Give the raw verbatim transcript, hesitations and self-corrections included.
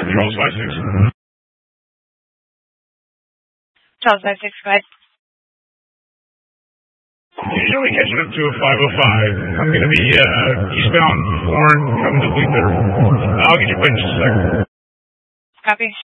Charles five six. Charles five six, go ahead. You only catch it up to a five oh five. I'm going to be uh, eastbound, Warren, coming to Luther. I'll get your point in just a second. Copy.